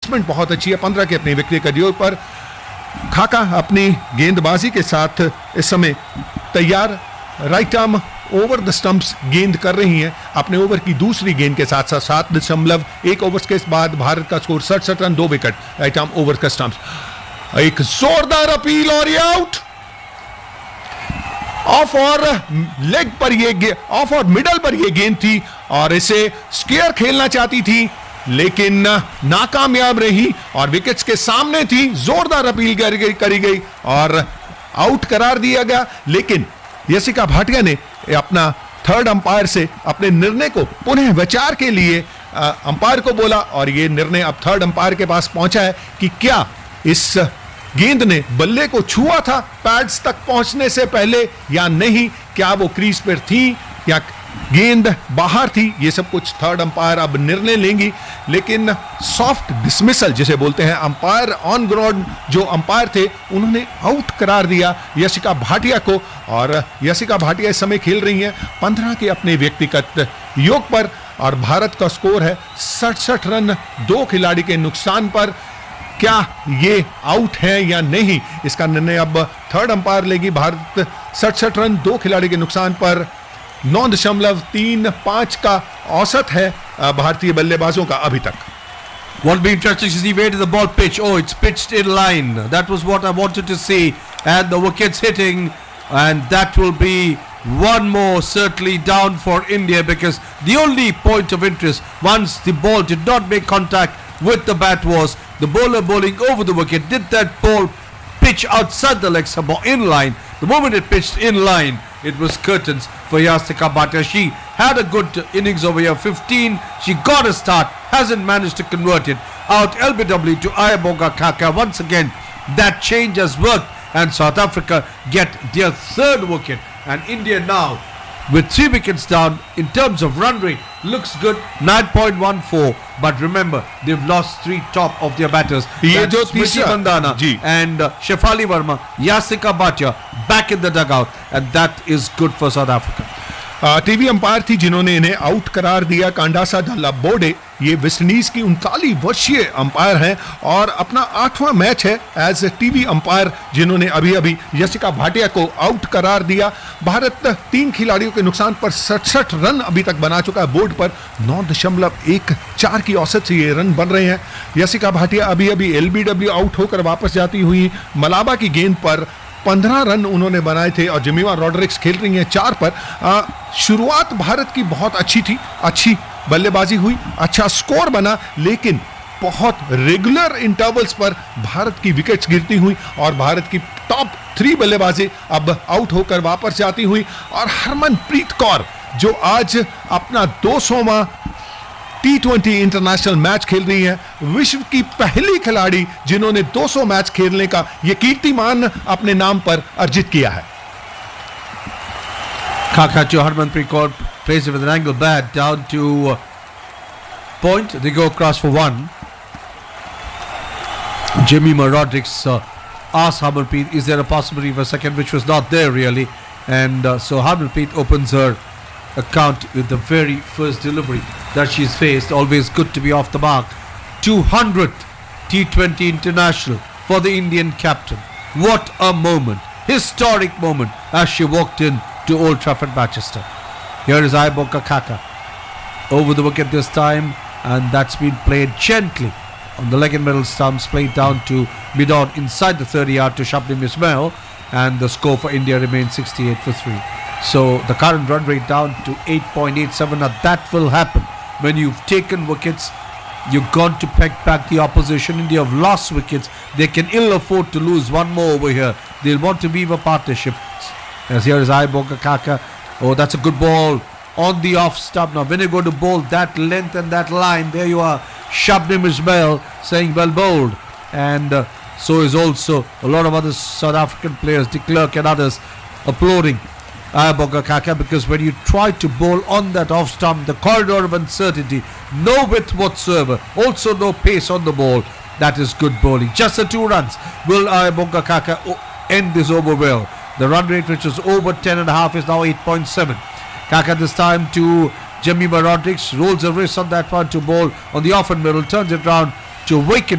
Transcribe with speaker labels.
Speaker 1: Placement बहुत अच्छी है, 15 के अपने व्यक्तिगत योग पर। खाका अपनी गेंदबाजी के साथ इस समय तैयार, right arm over the stumps गेंद कर रही हैं अपने ओवर की दूसरी गेंद के साथ साथ। 7.1 ओवर्स के बाद भारत का score 67 run, 2 wicket, right arm over का स्टंप्स। एक जोरदार अपील और ये आउट। ऑफ और लेग पर ये ऑफ और मिडल पर ये गेंद थी और इसे स्क्वायर खेलना चाहती थी लेकिन नाकामयाब रही और विकेट्स के सामने थी। जोरदार अपील करी गई और आउट करार दिया गया, लेकिन यशिका भाटिया ने अपना थर्ड अंपायर से अपने निर्णय को पुनः विचार के लिए अंपायर को बोला और यह निर्णय अब थर्ड अंपायर के पास पहुंचा है कि क्या इस गेंद ने बल्ले को छुआ था पैड्स तक पहुंचने से पहले या नहीं, क्या वो क्रीज पर थी या गेंद बाहर थी, ये सब कुछ थर्ड अंपायर अब निर्णय लेंगी। लेकिन सॉफ्ट डिसमिसल जिसे बोलते हैं, अंपायर ऑन ग्राउंड जो अंपायर थे उन्होंने आउट करार दिया यशिका भाटिया को और यशिका भाटिया इस समय खेल रही हैं 15 के अपने व्यक्तिगत योग पर और भारत का स्कोर है 67 रन 2 खिलाड़ी के नुकसान पर। क्या ये आउट है या नहीं, इसका निर्णय अब थर्ड अंपायर लेगी। भारत 67 रन 2 खिलाड़ी के नुकसान पर 9.35 का औसत है भारतीय बल्लेबाजों का अभी तक।
Speaker 2: Won't be interesting to see where did the ball pitch. Oh, it's pitched in line. That was what I wanted to see. And the wickets hitting, and that will be one more certainly down for India, because the only point of interest once the ball did not make contact with the bat was the bowler bowling over the wicket. Did that ball pitch outside the leg somehow in line? The moment it pitched in line, it was curtains for Yasika Bhatia. She had a good innings over here, 15. She got a start, hasn't managed to convert it. Out LBW to Ayabonga Kaka. Once again, that change has worked and South Africa get their third wicket. And India now, with 3 wickets down, in terms of run rate, looks good, 9.14. But remember, they've lost 3 top of their batters. Smriti Mandhana and Shefali Verma, Yasika Bhatia back in the dugout, and that is good for South Africa.
Speaker 1: TV umpire थी जिन्होंने इन्हें out करार दिया कांडासा बोर्डे। ये West Indies की 39 वर्षीय umpire हैं और अपना 8वां मैच है एज टीवी अंपायर जिन्होंने अभी अभी यशिका भाटिया को आउट करार दिया। भारत 3 खिलाड़ियों के नुकसान पर 67 रन अभी तक बना चुका है बोर्ड पर। 9.14 की औसत से ये रन बन रहे हैं। यशिका भाटिया अभी अभी एलबीडब्ल्यू आउट होकर वापस जाती हुई मलाबा की गेंद पर 15 रन उन्होंने बनाए थे और जेमिमा रॉड्रिक्स खेल रही हैं 4 पर। शुरुआत भारत की बहुत अच्छी थी, अच्छी बल्लेबाजी हुई, अच्छा स्कोर बना, लेकिन बहुत रेगुलर इंटरवल्स पर भारत की विकेट्स गिरती हुई और भारत की टॉप 3 बल्लेबाजी अब आउट होकर वापस जाती हुई। और हरमनप्रीत कौर जो आज अपना 200वां T20 इंटरनेशनल मैच खेल रही हैं, विश्व की पहली खिलाड़ी जिन्होंने 200 मैच खेलने का यह कीर्तिमान अपने नाम पर अर्जित किया है।
Speaker 2: Kaka to Harmanpreet Kaur plays it with an angle bat down to point. They go across for 1. Jemima Rodrigues asks Harmanpreet, is there a possibility for a second, which was not there really. And so Harmanpreet opens her account with the very first delivery that she's faced. Always good to be off the mark. 200th T20 international for the Indian captain. What a moment, historic moment as she walked in to Old Trafford, Manchester. Here is Ayabonga Kaka over the wicket this time, and that's been played gently on the leg and middle stumps, played down to mid-on inside the 30-yard to Shabnim Ismail, and the score for India remains 68 for 3. So the current run rate down to 8.87. Now that will happen when you've taken wickets. You've gone to peg back the opposition. India have lost wickets. They can ill afford to lose one more over here. They'll want to weave a partnership. As here is Ayabonga Kaka. Oh, that's a good ball on the off stump. Now when you go to bowl that length and that line, there you are. Shabnim Ismail saying well bowled. And so is also a lot of other South African players, De Klerk and others, applauding Ayabonga Kaka, because when you try to bowl on that off stump, the corridor of uncertainty, no width whatsoever, also no pace on the ball, that is good bowling. Just the 2 runs. Will Ayabonga Kaka end this over well? The run rate, which was over 10.5, is now 8.7. Kaka this time to Jemima Rodrigues, rolls a wrist on that one to bowl on the off and middle, turns it round to Waken